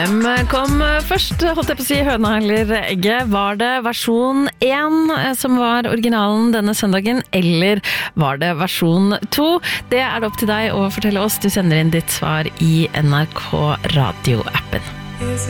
Hvem kom først, holdt jeg på å si, høna eller egget? Var det versjon 1 som var originalen denne søndagen, eller var det versjon 2? Det det opp til deg å fortelle oss. Du sender inn ditt svar i NRK Radio-appen.